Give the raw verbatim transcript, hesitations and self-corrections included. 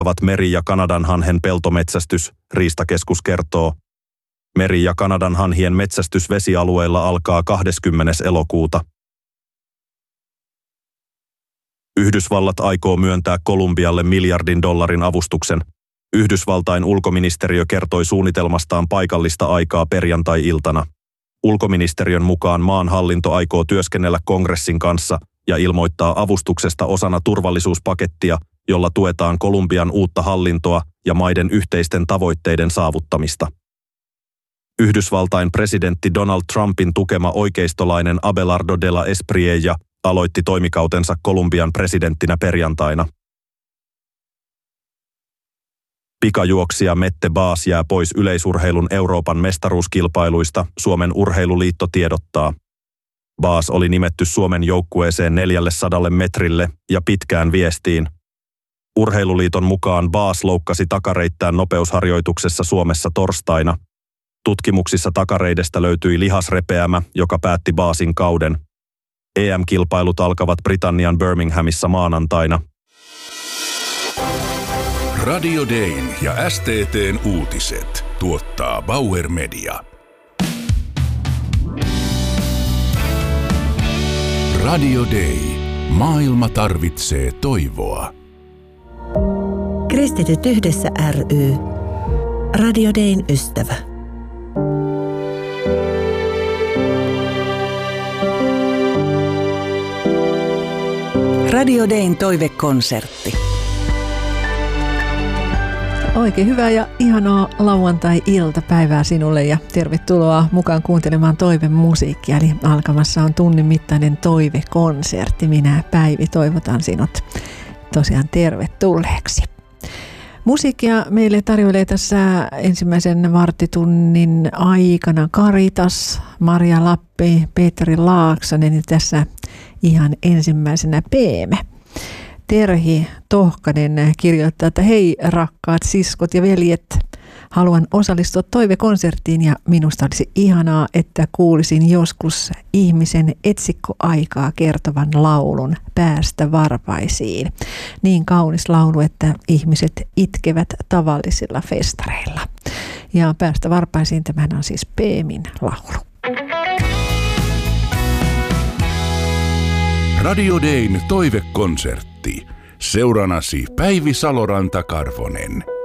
ovat meri- ja kanadanhanhen peltometsästys, Riistakeskus kertoo. Meri- ja kanadanhanhien metsästys vesialueilla alkaa kahdeskymmenes elokuuta. Yhdysvallat aikoo myöntää Kolumbialle miljardin dollarin avustuksen. Yhdysvaltain ulkoministeriö kertoi suunnitelmastaan paikallista aikaa perjantai-iltana. Ulkoministeriön mukaan maan hallinto aikoo työskennellä kongressin kanssa ja ilmoittaa avustuksesta osana turvallisuuspakettia, jolla tuetaan Kolumbian uutta hallintoa ja maiden yhteisten tavoitteiden saavuttamista. Yhdysvaltain presidentti Donald Trumpin tukema oikeistolainen Abelardo de la Espriella aloitti toimikautensa Kolumbian presidenttinä perjantaina. Pikajuoksija Mette Baas jää pois yleisurheilun Euroopan mestaruuskilpailuista, Suomen urheiluliitto tiedottaa. Baas oli nimetty Suomen joukkueeseen neljälle metrille ja pitkään viestiin. Urheiluliiton mukaan Baas loukkasi takareittään nopeusharjoituksessa Suomessa torstaina. Tutkimuksissa takareidestä löytyi lihasrepeämä, joka päätti Baasin kauden. E M-kilpailut alkavat Britannian Birminghamissa maanantaina. Radio Dayn ja S T T:n uutiset tuottaa Bauer Media. Radio Day. Maailma tarvitsee toivoa. Kristityt yhdessä ry. Radio Dayn ystävä. Radio Dayn toivekonsertti. Oikein hyvää ja ihanaa lauantai-iltapäivää sinulle ja tervetuloa mukaan kuuntelemaan toivemusiikkia. Eli alkamassa on tunnin mittainen toivekonsertti. Minä Päivi toivotan sinut tosiaan tervetulleeksi. Musiikkia meille tarjoilee tässä ensimmäisen varttitunnin aikana Karitas, Maria Lappi, Petteri Laaksonen ja tässä ihan ensimmäisenä Peeme. Terhi Tohkanen kirjoittaa, että hei rakkaat siskot ja veljet, haluan osallistua toivekonserttiin ja minusta olisi ihanaa, että kuulisin joskus ihmisen etsikkoaikaa kertovan laulun Päästä varpaisiin. Niin kaunis laulu, että ihmiset itkevät tavallisilla festareilla. Ja Päästä varpaisiin, tämähän on siis Peemin laulu. Radio Dayn toivekonsertti. Seuranasi Päivi Saloranta-Karvonen.